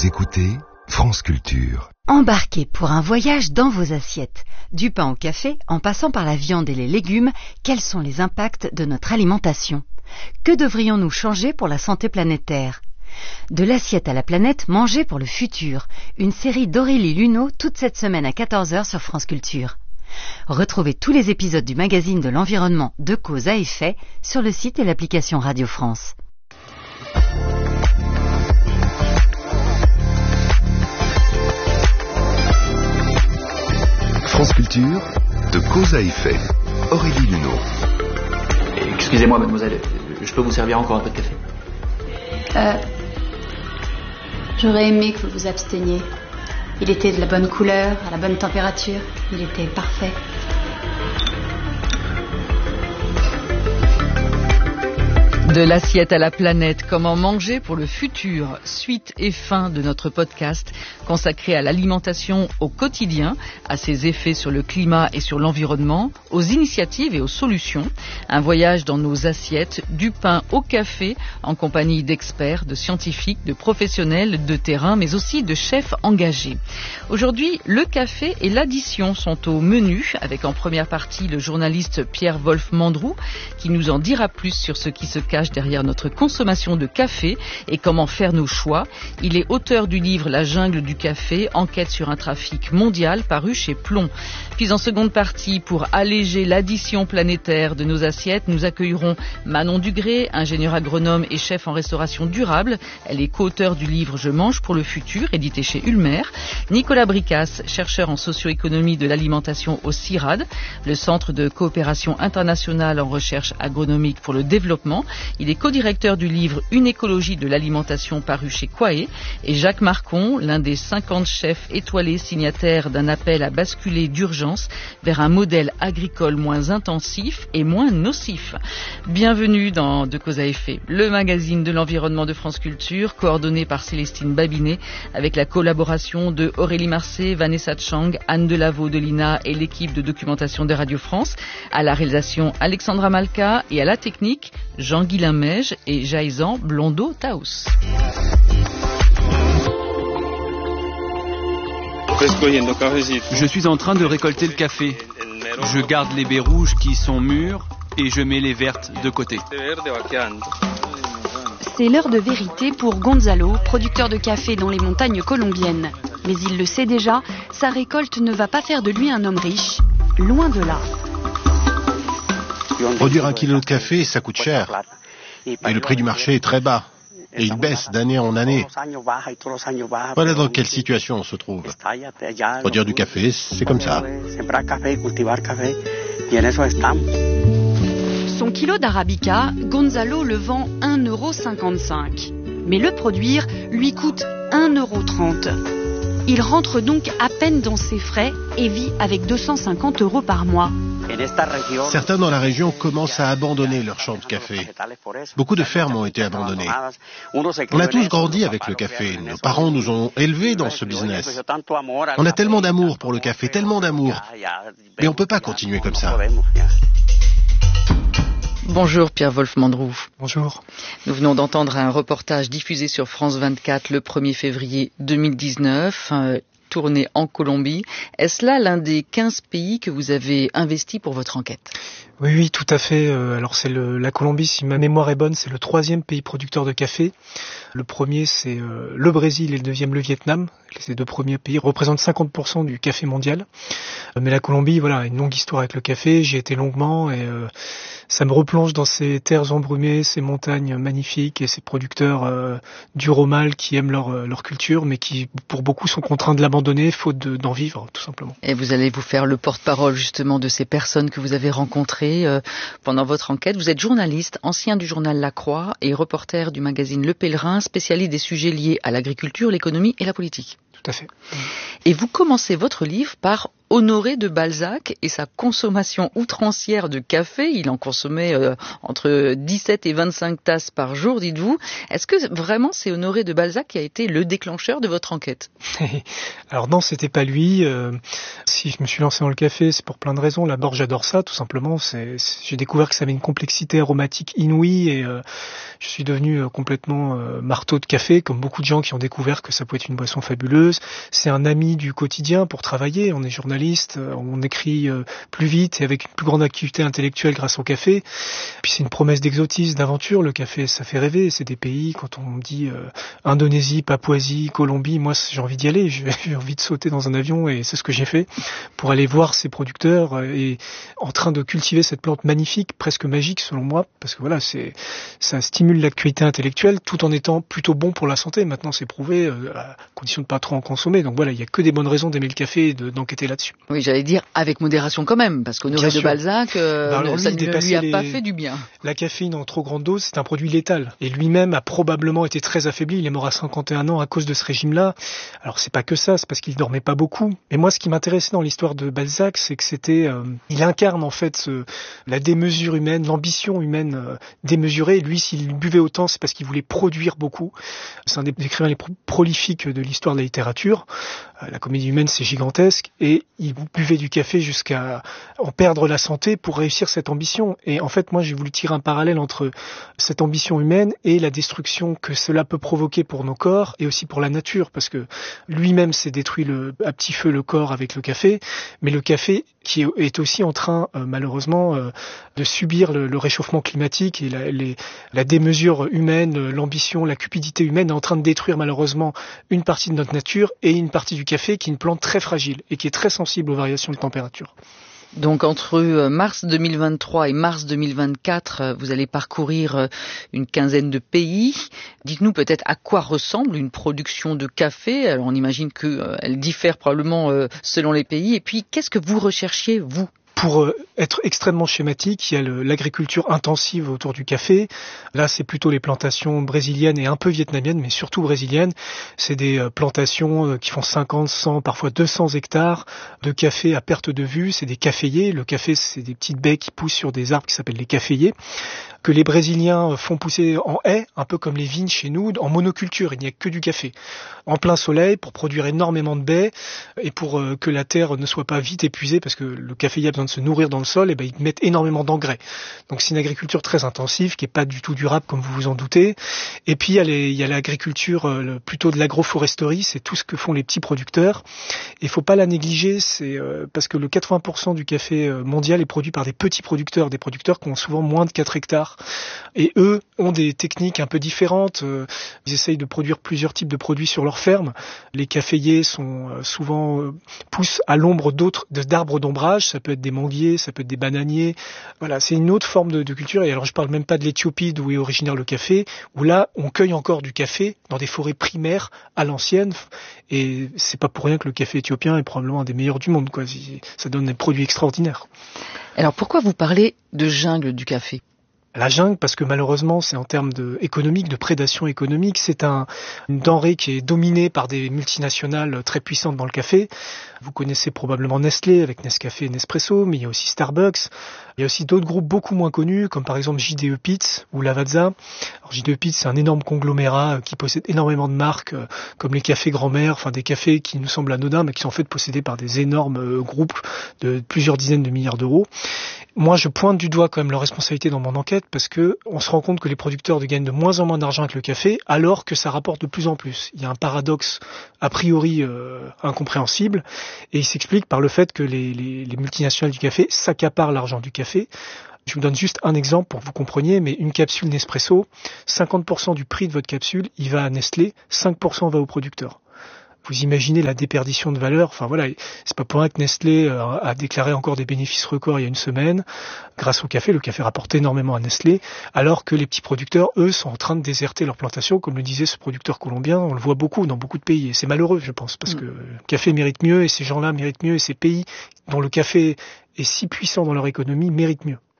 Vous écoutez France Culture. Embarquez pour un voyage dans vos assiettes. Du pain au café, en passant par la viande et les légumes, quels sont les impacts de notre alimentation ? Que devrions-nous changer pour la santé planétaire ? De l'assiette à la planète, manger pour le futur. Une série d'Aurélie Luneau toute cette semaine à 14h sur France Culture. Retrouvez tous les épisodes du magazine de l'environnement de cause à effet sur le site et l'application Radio France. France Culture, de cause à effet. Aurélie Luneau. Excusez-moi, mademoiselle, je peux vous servir encore un peu de café ? J'aurais aimé que vous vous absteniez. Il était de la bonne couleur, à la bonne température. Il était parfait. De l'assiette à la planète, comment manger pour le futur, suite et fin de notre podcast consacré à l'alimentation au quotidien, à ses effets sur le climat et sur l'environnement, aux initiatives et aux solutions. Un voyage dans nos assiettes, du pain au café, en compagnie d'experts, de scientifiques, de professionnels de terrain, mais aussi de chefs engagés. Aujourd'hui, le café et l'addition sont au menu, avec en première partie le journaliste Pierre-Wolf Mandroux, qui nous en dira plus sur ce qui se cache derrière notre consommation de café et comment faire nos choix. Il est auteur du livre La jungle du café, enquête sur un trafic mondial, paru chez Plomb. Puis en seconde partie, pour alléger l'addition planétaire de nos assiettes, nous accueillerons Manon Dugré, ingénieure agronome et chef en restauration durable. Elle est co-auteure du livre Je mange pour le futur, édité chez Ulmer. Nicolas Bricasse, chercheur en socio-économie de l'alimentation au CIRAD, le Centre de coopération internationale en recherche agronomique pour le développement. Il est co-directeur du livre Une écologie de l'alimentation paru chez Quae. Et Jacques Marcon, l'un des 50 chefs étoilés signataires d'un appel à basculer d'urgence vers un modèle agricole moins intensif et moins nocif. Bienvenue dans De cause à effet, le magazine de l'environnement de France Culture, coordonné par Célestine Babinet, avec la collaboration de Aurélie Marcet, Vanessa Chang, Anne Delaveau de l'INA et l'équipe de documentation de Radio France. À la réalisation, Alexandra Malka, et à la technique, Jean-Guilain Meige et Jaïzan Blondeau-Taous. Je suis en train de récolter le café. Je garde les baies rouges qui sont mûres et je mets les vertes de côté. C'est l'heure de vérité pour Gonzalo, producteur de café dans les montagnes colombiennes. Mais il le sait déjà, sa récolte ne va pas faire de lui un homme riche. Loin de là. Produire 1 kilo de café, ça coûte cher. Et le prix du marché est très bas. Et il baisse d'année en année. Voilà dans quelle situation on se trouve. Produire du café, c'est comme ça. Son kilo d'arabica, Gonzalo le vend 1,55 €. Mais le produire lui coûte 1,30 €. Il rentre donc à peine dans ses frais et vit avec 250 € par mois. Certains dans la région commencent à abandonner leur champ de café. Beaucoup de fermes ont été abandonnées. On a tous grandi avec le café. Nos parents nous ont élevés dans ce business. On a tellement d'amour pour le café, tellement d'amour. Mais on ne peut pas continuer comme ça. Bonjour Pierre-Wolf Mandroux. Bonjour. Nous venons d'entendre un reportage diffusé sur France 24 le 1er février 2019, tourné en Colombie. Est-ce là l'un des 15 pays que vous avez investi pour votre enquête ? Oui, tout à fait. Alors c'est la Colombie, si ma mémoire est bonne, c'est le 3e pays producteur de café. Le premier, c'est le Brésil, et le 2e, le Vietnam. Ces 2 premiers pays représentent 50% du café mondial. Mais la Colombie, voilà, une longue histoire avec le café. J'y étais longuement et ça me replonge dans ces terres embrumées, ces montagnes magnifiques et ces producteurs durs au mal qui aiment leur culture, mais qui, pour beaucoup, sont contraints de l'abandonner faute d'en vivre, tout simplement. Et vous allez vous faire le porte-parole justement de ces personnes que vous avez rencontrées pendant votre enquête. Vous êtes journaliste, ancien du journal La Croix et reporter du magazine Le Pèlerin, spécialiste des sujets liés à l'agriculture, l'économie et la politique. Tout à fait. Et vous commencez votre livre par Honoré de Balzac et sa consommation outrancière de café. Il en consommait entre 17 et 25 tasses par jour, dites-vous. Est-ce que vraiment c'est Honoré de Balzac qui a été le déclencheur de votre enquête? Alors non, c'était pas lui. Si je me suis lancé dans le café, c'est pour plein de raisons. D'abord, j'adore ça, tout simplement. J'ai découvert que ça avait une complexité aromatique inouïe et je suis devenu complètement marteau de café, comme beaucoup de gens qui ont découvert que ça pouvait être une boisson fabuleuse. C'est un ami du quotidien pour travailler. On est journaliste, on écrit plus vite et avec une plus grande activité intellectuelle grâce au café. Puis c'est une promesse d'exotisme, d'aventure. Le café, ça fait rêver. C'est des pays, quand on me dit Indonésie, Papouasie, Colombie, moi j'ai envie d'y aller. J'ai envie de sauter dans un avion et c'est ce que j'ai fait pour aller voir ces producteurs et en train de cultiver cette plante magnifique, presque magique selon moi, parce que voilà, ça stimule l'activité intellectuelle tout en étant plutôt bon pour la santé. Maintenant, c'est prouvé, à condition de pas trop en consommer. Donc voilà, il y a que des bonnes raisons d'aimer le café et d'enquêter là-dessus. Oui, j'allais dire avec modération quand même, parce qu'Honoré de Balzac, ça ne lui a pas fait du bien. La caféine en trop grande dose, c'est un produit létal. Et lui-même a probablement été très affaibli. Il est mort à 51 ans à cause de ce régime-là. Alors c'est pas que ça, c'est parce qu'il dormait pas beaucoup. Et moi, ce qui m'intéressait dans l'histoire de Balzac, c'est que il incarne en fait la démesure humaine, l'ambition humaine démesurée. Lui, s'il buvait autant, c'est parce qu'il voulait produire beaucoup. C'est un des écrivains les plus prolifiques de l'histoire de la littérature. La comédie humaine, c'est gigantesque. Et il buvait du café jusqu'à en perdre la santé pour réussir cette ambition. Et en fait, moi, j'ai voulu tirer un parallèle entre cette ambition humaine et la destruction que cela peut provoquer pour nos corps et aussi pour la nature. Parce que lui-même s'est détruit à petit feu le corps avec le café. Mais le café qui est aussi en train, malheureusement, de subir le réchauffement climatique et la démesure humaine, l'ambition, la cupidité humaine est en train de détruire malheureusement une partie de notre nature et une partie du café qui est une plante très fragile et qui est très sensible aux variations de température. Donc entre mars 2023 et mars 2024, vous allez parcourir une quinzaine de pays. Dites-nous peut-être à quoi ressemble une production de café. Alors on imagine qu'elle diffère probablement selon les pays. Et puis qu'est-ce que vous recherchiez, vous ? Pour être extrêmement schématique, il y a l'agriculture intensive autour du café. Là, c'est plutôt les plantations brésiliennes et un peu vietnamiennes, mais surtout brésiliennes. C'est des plantations qui font 50, 100, parfois 200 hectares de café à perte de vue. C'est des caféiers. Le café, c'est des petites baies qui poussent sur des arbres qui s'appellent les caféiers, que les Brésiliens font pousser en haies, un peu comme les vignes chez nous, en monoculture. Il n'y a que du café. En plein soleil, pour produire énormément de baies et pour que la terre ne soit pas vite épuisée, parce que le caféier a besoin de se nourrir dans le sol, et ils mettent énormément d'engrais. Donc c'est une agriculture très intensive qui est pas du tout durable comme vous vous en doutez. Et puis il y a l'agriculture plutôt de l'agroforesterie, c'est tout ce que font les petits producteurs. Et il faut pas la négliger, c'est parce que le 80% du café mondial est produit par des petits producteurs, des producteurs qui ont souvent moins de 4 hectares. Et eux ont des techniques un peu différentes. Ils essayent de produire plusieurs types de produits sur leur ferme. Les caféiers sont souvent poussent à l'ombre d'arbres d'ombrage. Ça peut être des manguiers, ça peut être des bananiers. Voilà, c'est une autre forme de culture. Et alors, je parle même pas de l'Éthiopie d'où est originaire le café, où là, on cueille encore du café dans des forêts primaires à l'ancienne. Et c'est pas pour rien que le café éthiopien est probablement un des meilleurs du monde, quoi. Ça donne des produits extraordinaires. Alors, pourquoi vous parlez de jungle du café ? La jungle, parce que malheureusement, c'est en termes économique, de prédation économique, c'est une denrée qui est dominée par des multinationales très puissantes dans le café. Vous connaissez probablement Nestlé avec Nescafé et Nespresso, mais il y a aussi Starbucks. Il y a aussi d'autres groupes beaucoup moins connus, comme par exemple JDE Peet's ou Lavazza. Alors JDE Peet's, c'est un énorme conglomérat qui possède énormément de marques, comme les cafés grand-mère, enfin des cafés qui nous semblent anodins, mais qui sont en fait possédés par des énormes groupes de plusieurs dizaines de milliards d'euros. Moi, je pointe du doigt quand même leur responsabilité dans mon enquête parce que on se rend compte que les producteurs gagnent de moins en moins d'argent avec le café, alors que ça rapporte de plus en plus. Il y a un paradoxe a priori incompréhensible, et il s'explique par le fait que les multinationales du café s'accaparent l'argent du café. Je vous donne juste un exemple pour que vous compreniez, mais une capsule Nespresso, 50% du prix de votre capsule, il va à Nestlé, 5% va aux producteurs. Vous imaginez la déperdition de valeur. Enfin voilà, c'est pas pour rien que Nestlé a déclaré encore des bénéfices records il y a une semaine grâce au café. Le café rapporte énormément à Nestlé, alors que les petits producteurs, eux, sont en train de déserter leur plantation, comme le disait ce producteur colombien. On le voit beaucoup dans beaucoup de pays, et c'est malheureux, je pense, parce que le café mérite mieux, et ces gens-là méritent mieux, et ces pays dont le café est si puissant dans leur économie méritent mieux.